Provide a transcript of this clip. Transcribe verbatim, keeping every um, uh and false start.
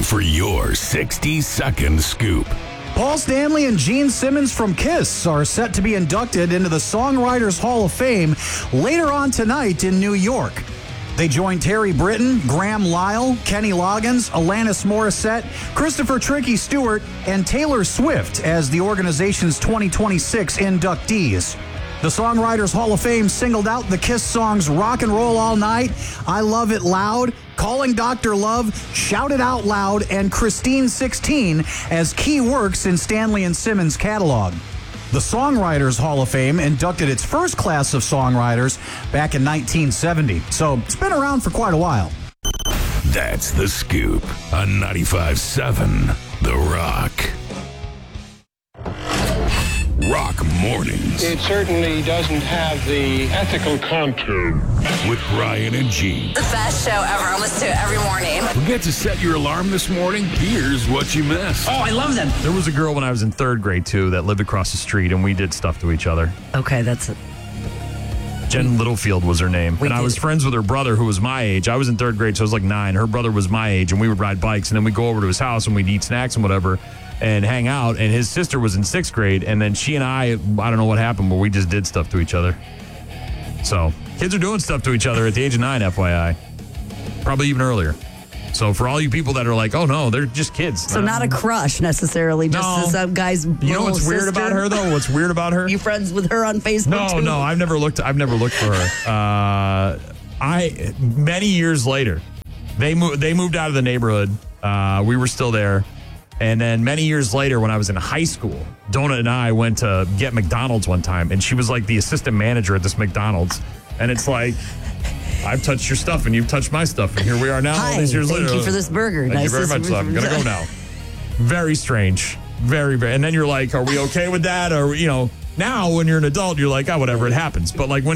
for your sixty-second scoop. Paul Stanley and Gene Simmons from KISS are set to be inducted into the Songwriters Hall of Fame later on tonight in New York. They join Terry Britton, Graham Lyle, Kenny Loggins, Alanis Morissette, Christopher Tricky Stewart, and Taylor Swift as the organization's twenty twenty-six inductees. The Songwriters Hall of Fame singled out the KISS songs Rock and Roll All Night, I Love It Loud, Calling Doctor Love, Shout It Out Loud, and Christine sixteen as key works in Stanley and Simmons' catalog. The Songwriters Hall of Fame inducted its first class of songwriters back in nineteen seventy, so it's been around for quite a while. That's The Scoop on ninety-five point seven The Rock. Rock Mornings. It certainly doesn't have the ethical contour. With Brian and Gene. The best show ever. I listen to it every morning. Forget to set your alarm this morning? Here's what you missed. Oh, I love them. There was a girl when I was in third grade, too, that lived across the street, and we did stuff to each other. Okay, that's it. Jen Littlefield was her name. We and I did. was friends with her brother, who was my age. I was in third grade, so I was like nine. Her brother was my age, and we would ride bikes, and then we'd go over to his house, and we'd eat snacks and whatever, and hang out. And his sister was in sixth grade, and then she and I, I don't know what happened, but we just did stuff to each other. So, kids are doing stuff to each other at the age of nine, F Y I. Probably even earlier. So, for all you people that are like, oh, no, they're just kids. So not a crush necessarily, just No. some guy's You know what's little weird sister? about her, though? What's weird about her? You friends with her on Facebook, No, too? no, I've never looked. I've never looked for her. Uh, I many years later, they moved. They moved out of the neighborhood. Uh, we were still there, and then many years later, when I was in high school, Donna and I went to get McDonald's one time, and she was like the assistant manager at this McDonald's, and it's like, I've touched your stuff, and you've touched my stuff, and here we are now. Hi, all these years thank later. you for this burger. Thank Nice you very to much. see So I'm you. gonna go now. Very strange. Very, very. And then you're like, are we okay with that? Or, you know, now when you're an adult, you're like, oh, whatever, it happens. But like when